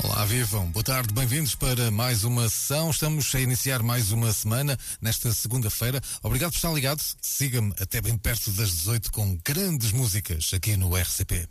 Olá, vivam. Boa tarde, bem-vindos para mais uma sessão. Estamos a iniciar mais uma semana nesta segunda-feira. Obrigado por estar ligado. Siga-me até bem perto das 18 com grandes músicas aqui no RCP.